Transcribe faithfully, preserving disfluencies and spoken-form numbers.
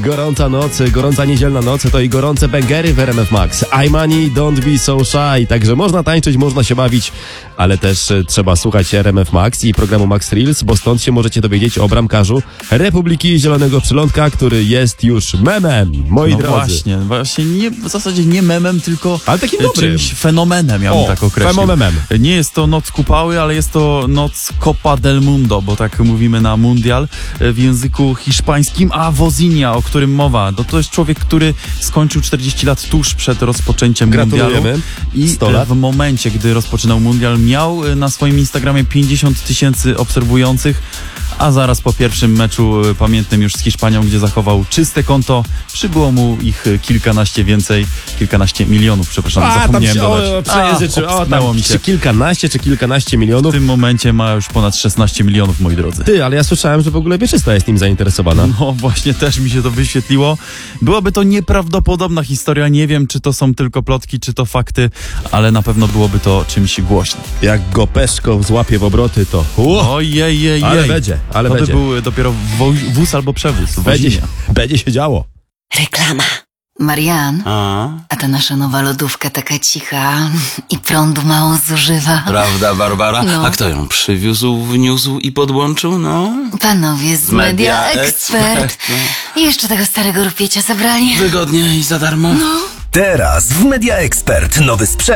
gorąca noc, gorąca niedzielna noc, to i gorące bęgery w R M F Max. I Money, Don't Be So Shy. Także można tańczyć, można się bawić, ale też trzeba słuchać R M F Max i programu Max Reels, bo stąd się możecie dowiedzieć o bramkarzu Republiki Zielonego Przylądka, który jest już memem, moi no drodzy. właśnie, właśnie nie, w zasadzie nie memem, tylko ale takim dobrym. czymś fenomenem, ja bym o, tak określił. Fenomenem. Nie jest to noc kupały, ale jest to noc Copa del Mundo, bo tak mówimy na mundial w języku hiszpańskim, a Wozinha, o którym mowa, no to jest człowiek, który skończył czterdzieści lat tuż przed rozpoczęciem mundialu i w momencie, gdy rozpoczynał mundial, miał na swoim Instagramie pięćdziesiąt tysięcy obserwujących, a zaraz po pierwszym meczu pamiętnym już z Hiszpanią, gdzie zachował czyste konto, przybyło mu ich kilkanaście więcej, kilkanaście milionów, przepraszam, a, zapomniałem tam się, dodać. O, przejęzyczy, o, tam mi się. Czy kilkanaście, czy kilkanaście milionów. W tym momencie ma już ponad szesnaście milionów, moi drodzy. Ty, ale ja słyszałem, że w ogóle Wieczysta jest nim zainteresowana. No właśnie, też mi się to wyświetliło. Byłaby to nieprawdopodobna historia, nie wiem, czy to są tylko plotki, czy to fakty, ale na pewno byłoby to czymś głośnym. Jak go Peszko złapie w obroty, to... Ojej, jej, ale będzie, ale to będzie. by był dopiero wóz albo przewóz. Będzie się, będzie się działo. Reklama. Marian, A? a ta nasza nowa lodówka taka cicha i prądu mało zużywa. Prawda, Barbara? No. A kto ją przywiózł, wniósł i podłączył? No? Panowie z Media, Media Expert. Expert, I jeszcze tego starego rupiecia zabrali. Wygodnie i za darmo? No. Teraz w Media Expert nowy sprzęt